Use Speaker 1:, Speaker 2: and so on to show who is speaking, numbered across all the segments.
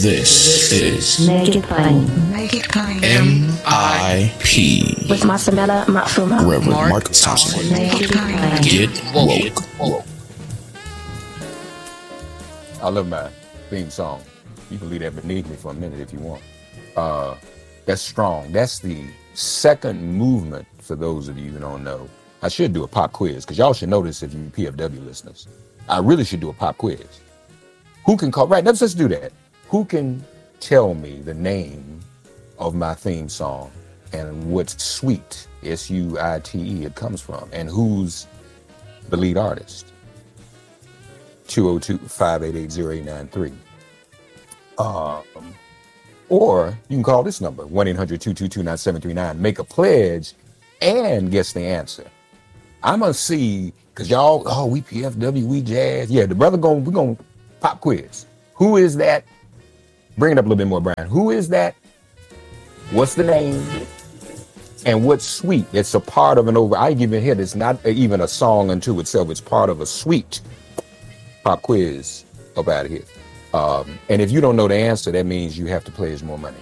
Speaker 1: This is
Speaker 2: Make It Plain.
Speaker 1: MIP.
Speaker 2: With Masamela Matfuma.
Speaker 1: Reverend Mark Thompson.
Speaker 2: Make It Plain.
Speaker 1: Get woke.
Speaker 3: I love my theme song. You can leave that beneath me for a minute if you want. That's strong. That's the second movement for those of you who don't know. I should do a pop quiz because y'all should know this if you PFW listeners. I really should do a pop quiz. Who can call? Right, let's do that. Who can tell me the name of my theme song and what suite, S-U-I-T-E, it comes from, and who's the lead artist? 202-588-0893. Or you can call this number, 1-800-222-9739. Make a pledge and guess the answer. I'm going to see, because y'all, we PFW, we jazz. Yeah, the brother we're going to pop quiz. Who is that? Bring it up a little bit more, Brian. Who is that? What's the name? And what suite? It's a part of I give it here. It's not even a song unto itself. It's part of a suite. Pop quiz up out of here. And if you don't know the answer, that means you have to pledge more money.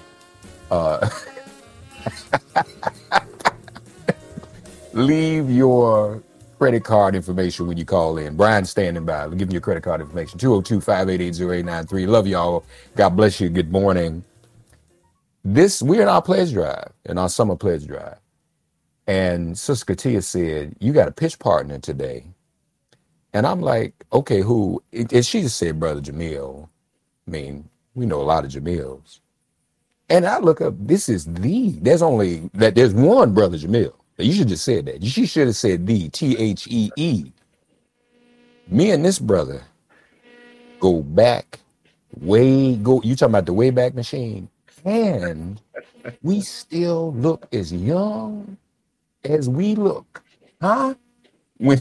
Speaker 3: Leave your credit card information when you call in. Brian's standing by. I'll give you your credit card information. 202-588-0893. Love y'all. God bless you. Good morning. We're in our pledge drive, in our summer pledge drive. And Sister Katia said, you got a pitch partner today. And I'm like, okay, who? And she just said, Brother Jamil. I mean, we know a lot of Jamils. And I look up, there's one Brother Jamil. You should just said that. She should have said the T-H-E-E. Me and this brother go back, you talking about the Wayback Machine, and we still look as young as we look. Huh? When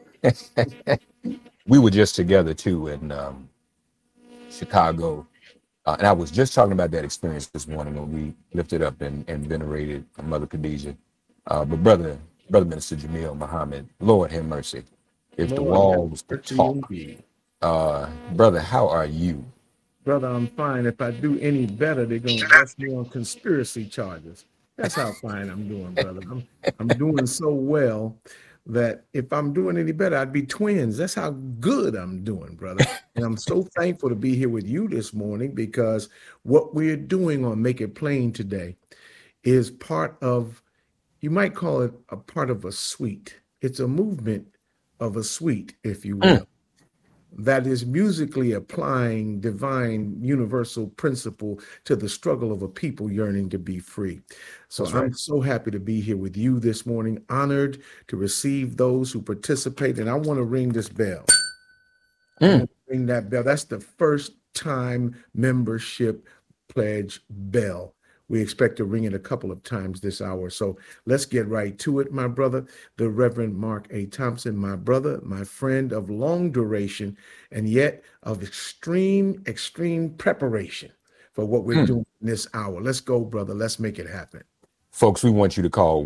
Speaker 3: we were just together too in Chicago. And I was just talking about that experience this morning when we lifted up and venerated Mother Khadijah. But brother Minister Jamil Muhammad, Lord have mercy. If Lord, the walls could talk. Brother, how are you?
Speaker 4: Brother, I'm fine. If I do any better, they're going to arrest me on conspiracy charges. That's how fine I'm doing, brother. I'm doing so well that if I'm doing any better, I'd be twins. That's how good I'm doing, brother. And I'm so thankful to be here with you this morning because what we're doing on Make It Plain today is part of, you might call it a part of a suite. It's a movement of a suite, if you will, that is musically applying divine universal principle to the struggle of a people yearning to be free. So I'm so happy to be here with you this morning, honored to receive those who participate. And I want to ring this bell. Ring that bell. That's the first time membership pledge bell. We expect to ring it a couple of times this hour. So let's get right to it, my brother, the Reverend Mark A. Thompson, my brother, my friend of long duration and yet of extreme preparation for what we're doing in this hour. Let's go, brother. Let's make it happen.
Speaker 3: Folks, we want you to call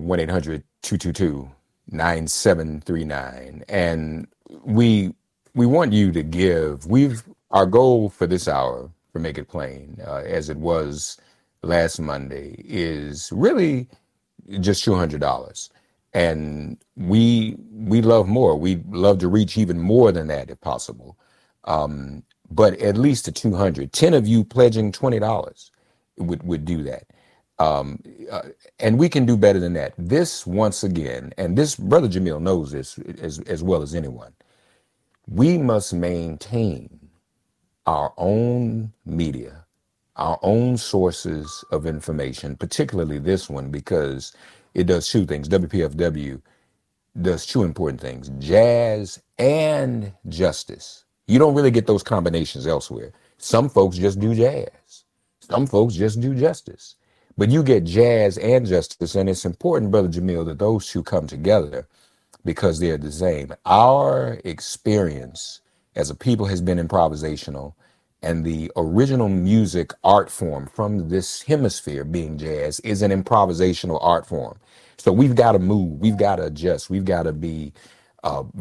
Speaker 3: 1-800-222-9739. And we want you to give. Our goal for this hour, for Make It Plain, as it was last Monday, is really just $200. And we love more. We love to reach even more than that if possible. But at least to 200. 10 of you pledging $20 would do that. And we can do better than that. This, once again, and this Brother Jamil knows this as well as anyone, we must maintain our own media, our own sources of information, particularly this one, because it does two things. WPFW does two important things: jazz and justice. You don't really get those combinations elsewhere. Some folks just do jazz. Some folks just do justice. But you get jazz and justice, and it's important, Brother Jamil, that those two come together because they're the same. Our experience as a people has been improvisational, and the original music art form from this hemisphere, being jazz, is an improvisational art form. So we've got to move, we've got to adjust, we've got to be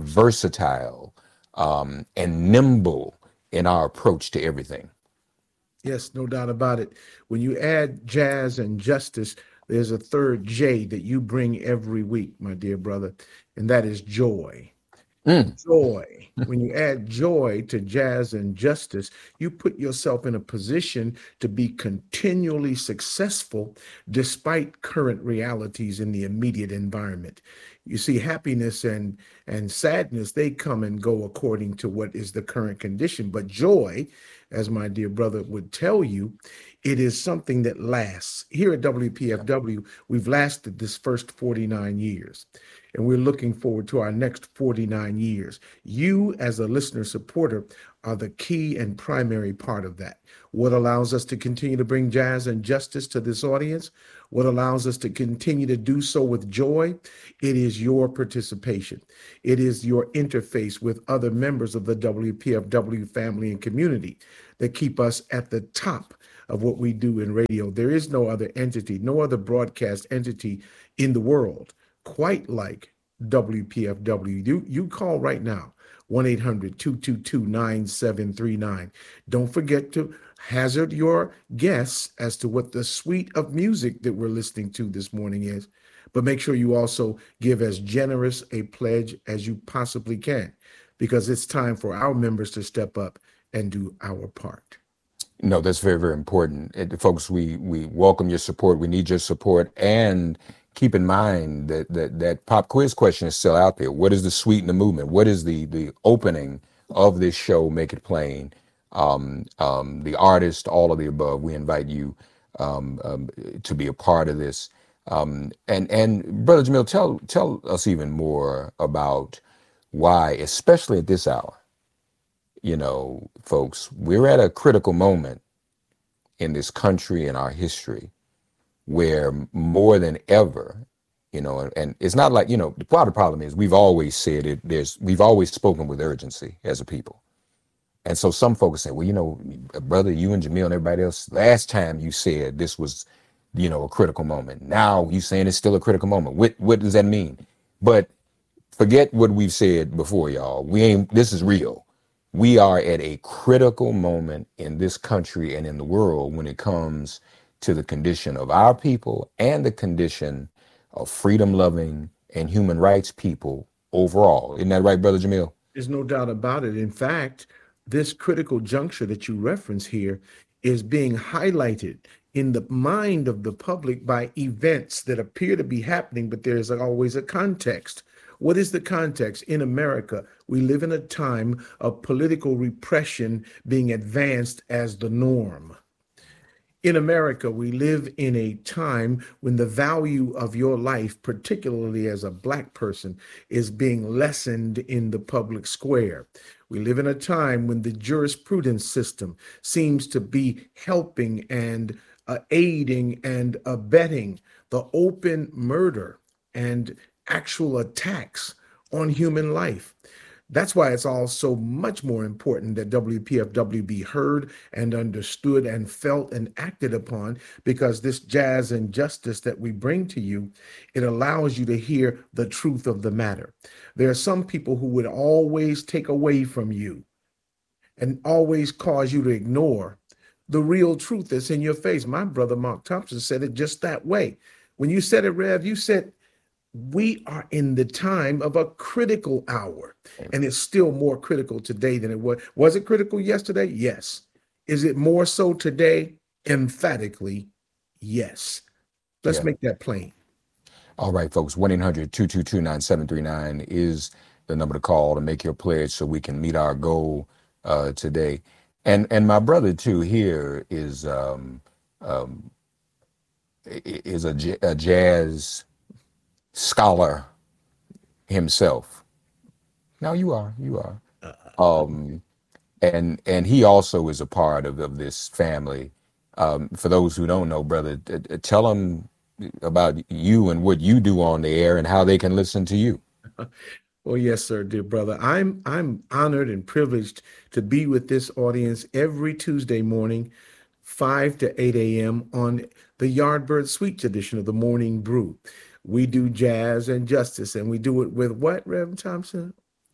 Speaker 3: versatile and nimble in our approach to everything.
Speaker 4: Yes, no doubt about it. When you add jazz and justice, there's a third J that you bring every week, my dear brother, and that is joy.
Speaker 3: Mm.
Speaker 4: Joy. When you add joy to jazz and justice, you put yourself in a position to be continually successful despite current realities in the immediate environment. You see, happiness and sadness, they come and go according to what is the current condition. But joy, as my dear brother would tell you, it is something that lasts. Here at WPFW, we've lasted this first 49 years, and we're looking forward to our next 49 years. You, as a listener supporter, are the key and primary part of that. What allows us to continue to bring jazz and justice to this audience? What allows us to continue to do so with joy? It is your participation. It is your interface with other members of the WPFW family and community that keep us at the top of what we do in radio. There is no other entity, no other broadcast entity in the world quite like WPFW. You call right now, 1-800-222-9739. Don't forget to hazard your guess as to what the suite of music that we're listening to this morning is. But make sure you also give as generous a pledge as you possibly can, because it's time for our members to step up and do our part.
Speaker 3: No, that's very, very important. Folks, we welcome your support. We need your support. And keep in mind that pop quiz question is still out there. What is the suite and the movement? What is the opening of this show? Make it plain. The artist, all of the above. We invite you to be a part of this. And Brother Jamil, tell us even more about why, especially at this hour. You know, folks, we're at a critical moment in this country and our history where more than ever, you know, and it's not like, you know, the problem is we've always said it, we've always spoken with urgency as a people. And so some folks say, well, you know, brother, you and Jamil and everybody else, last time you said this was, you know, a critical moment. Now you saying it's still a critical moment. What does that mean? But forget what we've said before, y'all. This is real. We are at a critical moment in this country and in the world when it comes to the condition of our people and the condition of freedom-loving and human rights people overall. Isn't that right, Brother Jamil?
Speaker 4: There's no doubt about it. In fact, this critical juncture that you reference here is being highlighted in the mind of the public by events that appear to be happening, but there's always a context. What is the context? In America, we live in a time of political repression being advanced as the norm. In America, we live in a time when the value of your life, particularly as a Black person, is being lessened in the public square. We live in a time when the jurisprudence system seems to be helping and aiding and abetting the open murder and actual attacks on human life. That's why it's all so much more important that WPFW be heard and understood and felt and acted upon, because this jazz and justice that we bring to you, it allows you to hear the truth of the matter. There are some people who would always take away from you and always cause you to ignore the real truth that's in your face. My brother Mark Thompson said it just that way. When you said it, Rev, you said, we are in the time of a critical hour, and it's still more critical today than it was. Was it critical yesterday? Yes. Is it more so today? Emphatically, yes. Let's make that plain.
Speaker 3: All right, folks, 1-800-222-9739 is the number to call to make your pledge so we can meet our goal today. And my brother too here is a jazz scholar himself. Now you are. And he also is a part of this family. For those who don't know, brother, tell them about you and what you do on the air and how they can listen to you.
Speaker 4: Well, yes, sir, dear brother. I'm honored and privileged to be with this audience every Tuesday morning, 5 to 8 a.m. on the Yardbird Suite edition of the Morning Brew. We do jazz and justice, and we do it with what, Reverend Thompson?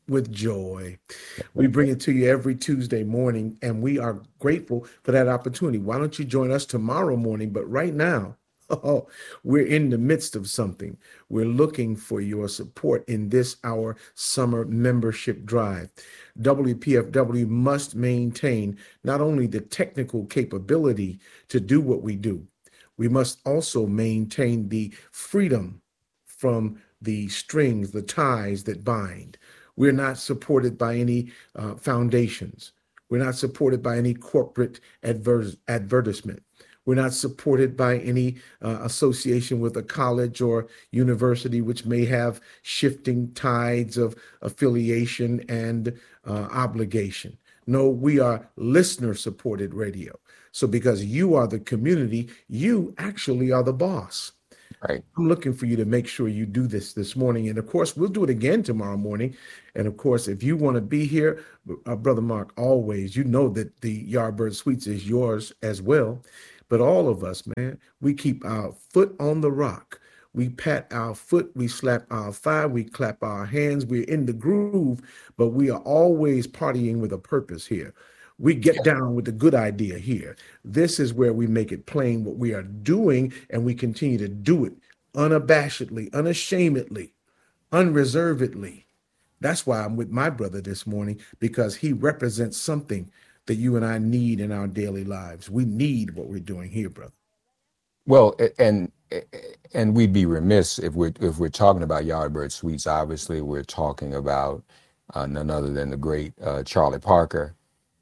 Speaker 4: with joy. We bring it to you every Tuesday morning, and we are grateful for that opportunity. Why don't you join us tomorrow morning? But right now, oh, we're in the midst of something. We're looking for your support in this, our summer membership drive. WPFW must maintain not only the technical capability to do what we do, we must also maintain the freedom from the strings, the ties that bind. We're not supported by any foundations. We're not supported by any corporate advertisement. We're not supported by any association with a college or university, which may have shifting tides of affiliation and obligation. No, we are listener-supported radio. So because you are the community, you actually are the boss.
Speaker 3: Right.
Speaker 4: I'm looking for you to make sure you do this morning. And of course, we'll do it again tomorrow morning. And of course, if you want to be here, Brother Mark, always, you know that the Yardbird Suites is yours as well. But all of us, man, we keep our foot on the rock. We pat our foot, we slap our thigh, we clap our hands. We're in the groove, but we are always partying with a purpose here. We get down with the good idea here. This is where we make it plain what we are doing, and we continue to do it unabashedly, unashamedly, unreservedly. That's why I'm with my brother this morning, because he represents something that you and I need in our daily lives. We need what we're doing here, brother.
Speaker 3: Well, and we'd be remiss if we're talking about Yardbird Suites. Obviously, we're talking about none other than the great Charlie Parker.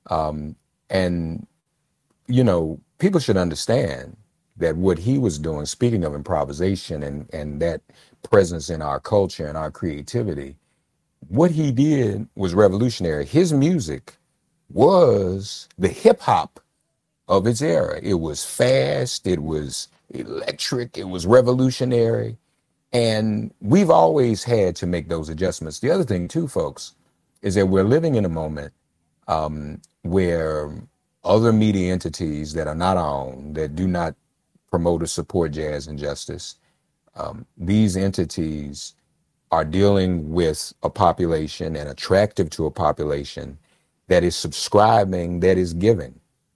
Speaker 3: And, you know, people should understand that what he was doing, speaking of improvisation and that presence in our culture and our creativity, what he did was revolutionary. His music was the hip hop of its era. It was fast, it was electric, it was revolutionary. And we've always had to make those adjustments. The other thing too, folks, is that we're living in a moment where other media entities that are not our own, that do not promote or support jazz and justice, these entities are dealing with a population and attractive to a population that is subscribing, that is giving.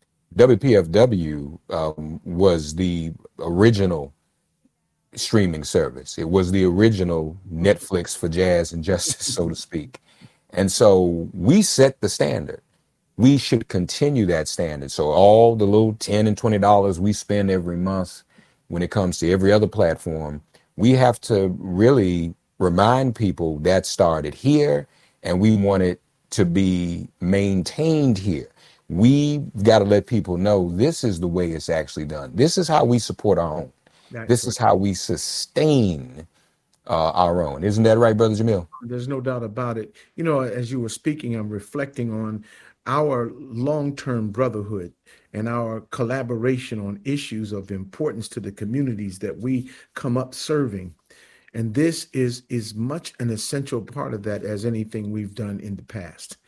Speaker 3: WPFW was the original streaming service. It was the original Netflix for jazz and justice, so to speak. And so we set the standard. We should continue that standard. So all the little $10 and $20 we spend every month when it comes to every other platform, we have to really remind people that started here, and we want it to be maintained here. We've got to let people know this is the way it's actually done. This is how we support our own. This is how we sustain our own. Isn't that right, Brother Jamil?
Speaker 4: There's no doubt about it. You know, as you were speaking, I'm reflecting on our long-term brotherhood and our collaboration on issues of importance to the communities that we come up serving. And this is much an essential part of that as anything we've done in the past.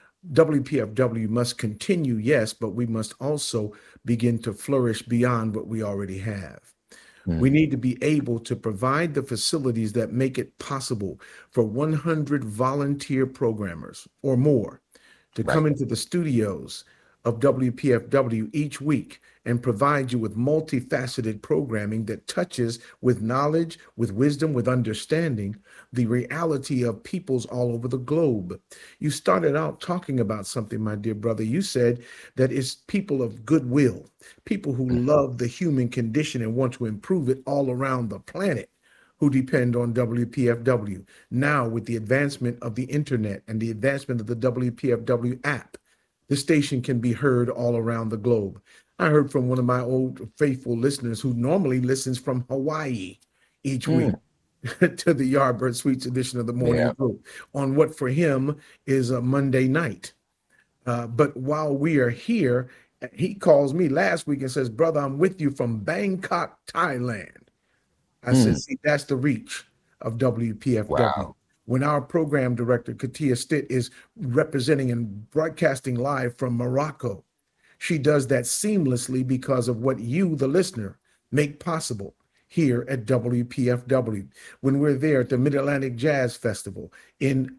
Speaker 4: WPFW must continue, yes, but we must also begin to flourish beyond what we already have. We need to be able to provide the facilities that make it possible for 100 volunteer programmers or more to come into the studios of WPFW each week and provide you with multifaceted programming that touches with knowledge, with wisdom, with understanding, the reality of peoples all over the globe. You started out talking about something, my dear brother. You said that it's people of goodwill, people who love the human condition and want to improve it all around the planet, who depend on WPFW. Now, with the advancement of the internet and the advancement of the WPFW app, the station can be heard all around the globe. I heard from one of my old faithful listeners who normally listens from Hawaii each week to the Yardbird Suites edition of the Morning Group on what for him is a Monday night. But while we are here, he calls me last week and says, "Brother, I'm with you from Bangkok, Thailand." I said, see, that's the reach of WPFW.
Speaker 3: Wow.
Speaker 4: When our program director, Katia Stitt, is representing and broadcasting live from Morocco, she does that seamlessly because of what you, the listener, make possible here at WPFW. When we're there at the Mid-Atlantic Jazz Festival in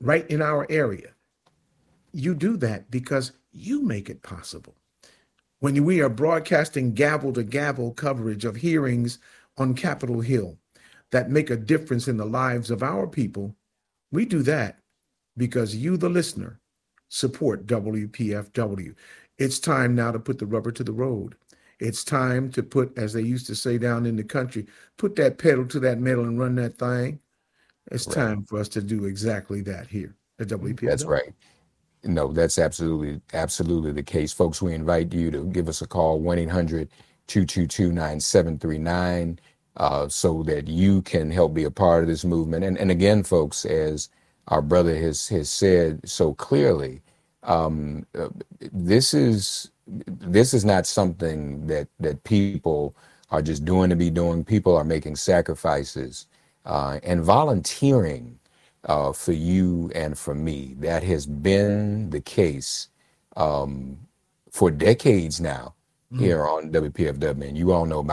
Speaker 4: right in our area. You do that because you make it possible. When we are broadcasting gavel to gavel coverage of hearings on Capitol Hill that make a difference in the lives of our people, we do that because you, the listener, support WPFW. It's time now to put the rubber to the road. It's time to put, as they used to say down in the country, put that pedal to that metal and run that thing. It's
Speaker 3: Right.
Speaker 4: time for us to do exactly that here at WPFW.
Speaker 3: That's right. No, that's absolutely the case. Folks, we invite you to give us a call, 1-800-222-9739, so that you can help be a part of this movement. And again, folks, as our brother has said so clearly, this is not something that people are just doing to be doing. People are making sacrifices and volunteering for you and for me. That has been the case for decades now here on WPFW. And you all know